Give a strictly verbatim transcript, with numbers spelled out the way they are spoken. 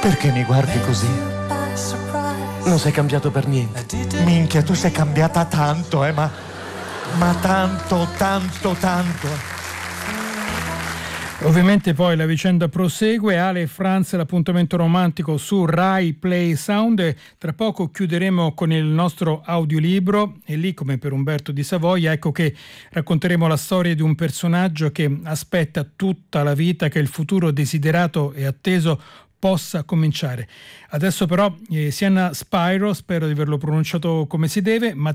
Perché mi guardi così? Non sei cambiato per niente. Minchia, tu sei cambiata tanto, eh, ma... ma tanto, tanto, tanto. Ovviamente poi la vicenda prosegue. Ale e Franz, l'appuntamento romantico su Rai Play Sound, e tra poco chiuderemo con il nostro audiolibro, e lì, come per Umberto di Savoia, ecco che racconteremo la storia di un personaggio che aspetta tutta la vita che il futuro desiderato e atteso possa cominciare. Adesso però eh, Sienna Spyro, spero di averlo pronunciato come si deve, ma